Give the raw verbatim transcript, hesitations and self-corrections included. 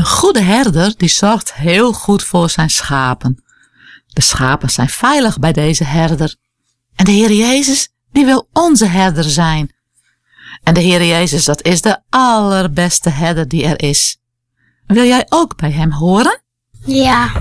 Een goede herder die zorgt heel goed voor zijn schapen. De schapen zijn veilig bij deze herder. En de Heer Jezus, die wil onze herder zijn. En de Heer Jezus, dat is de allerbeste herder die er is. Wil jij ook bij hem horen? Ja.